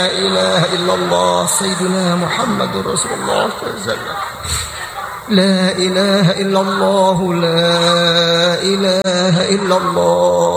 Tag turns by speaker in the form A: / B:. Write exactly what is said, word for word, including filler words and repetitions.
A: لا إله إلا الله سيدنا محمد رسول الله صلى الله عليه وسلم. لا إله إلا الله لا إله إلا الله